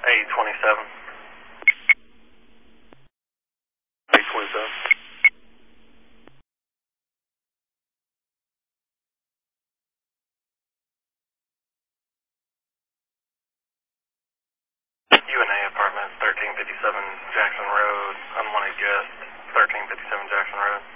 827. 827. UNA apartment, 1357 Jackson Road. Unwanted guest, 1357 Jackson Road.